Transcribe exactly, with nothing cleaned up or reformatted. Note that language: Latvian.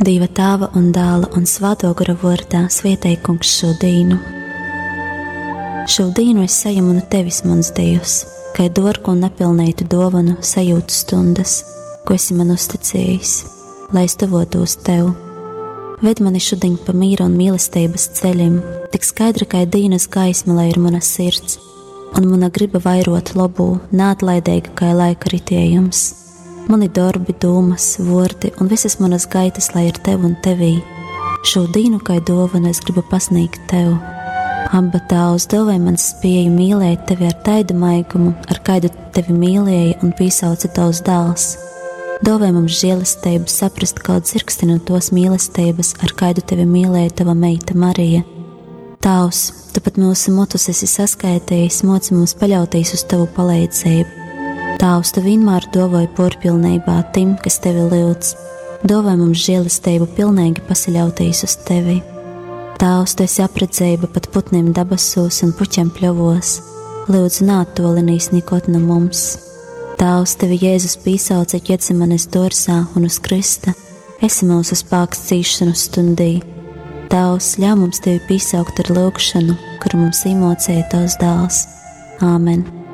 Dieva Tēva un Dēla un Svētā gara vārdā svētī Kungs šodīnu. Šodīnu es saņemu no Tevis, mans Dievs, kā dārgu un nepilnītu dāvanu sajūtu stundas, ko esi man uzticējis, lai es tuvotos Tev. Ved mani šodien pa mīra un mīlestības ceļiem, tik skaidra kā dienas gaisma, lai ir mana sirds, un mana griba vairot labu, neatlaidīga kā laika ritējums. Mani darbi, domas, vārdi un visas manas gaitas, lai ir Tev un Tevī. Šodīnu kā dāvanu es gribu pasniegt Tev. Abba Tēvs, dāvāj man spēju mīlēt Tevi ar taidu maigumu, ar kādu Tevi mīlēja un piesauca Tavs dēls. Dāvāj mums žēlastību saprast kaut dzirksti no tos mīlestības, ar kādu Tevi mīlēja Tava meita Marija. Tavs, Tu pat mūsu motus esi saskaitījis, moci mums paļauties uz Tavu palīdzību. Tavs, Tu vienmēr dāvāj porpilnībā tim, kas Tevi lūdz. Dāvāj mums žēlastību pilnīgi pasaļauties uz Tevi. Tavs, Tu esi apredzība pat putniem dabasos un puķiem pļovos. Lūdzu, neattolinīs nikot no mums. Tavs, Tevi Jēzus pīsauca Ģetsemanes dārzā un uz krista. Esi mūsu spēks cīšanu stundī. Tavs, ļauj mums Tevi pīsaukt ar lūgšanu, kuru mums īmocēja Tavs dēls. Āmen.